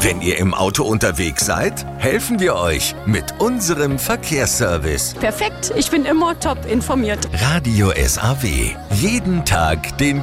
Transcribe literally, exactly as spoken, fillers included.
Wenn ihr im Auto unterwegs seid, helfen wir euch mit unserem Verkehrsservice. Perfekt, ich bin immer top informiert. Radio S A W. Jeden Tag den